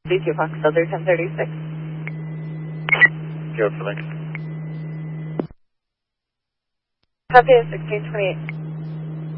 B2 Fox Filter 1036. Go for Link. Copy 1628.